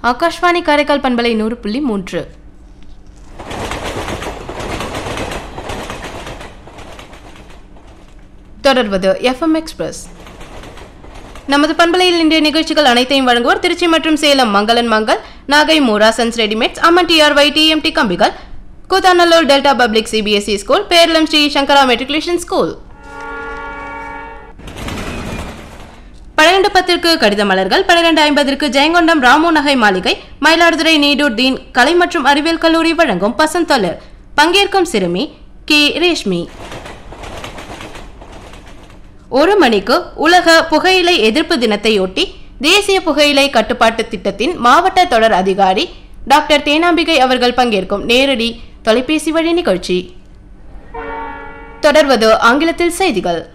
ஆகாஷ்வாணி காரைக்கால் பண்பலை 100.3. தொடர்வது FM express. நமது பண்பலையில் இன்றைய நிகழ்ச்சிகள் அனைத்தையும் வழங்குவோர் திருச்சி மற்றும் சேலம் மங்களன் மங்கள், நாகை மூரா சன்ஸ் ரெடிமேட்ஸ், அம்மன் TRY TMT கம்பிகள், Koothanallur delta public CBSE school, Peralam Sri சங்கரா மெட்ரிகுலேஷன் ஸ்கூல். 12:10 கடித மலர்கள், 12:50 ஜெயங்கொண்டம் ராமு நகை மாளிகை, மயிலாடுதுறை நீடூர் தீன் கலை மற்றும் அறிவியல் கல்லூரி வழங்கும் பசந்தொலர். பங்கேற்கும் சிறுமி கே ரேஷ்மி. 1 மணிக்கு உலக புகையிலை எதிர்ப்பு தினத்தையொட்டி தேசிய புகையிலை கட்டுப்பாட்டு திட்டத்தின் மாவட்ட தொடர் அதிகாரி டாக்டர் தேனாம்பிகை அவர்கள் பங்கேற்கும் நேரடி தொலைபேசி வழி நிகழ்ச்சி. தொடர்வது ஆங்கிலத்தில் செய்திகள்.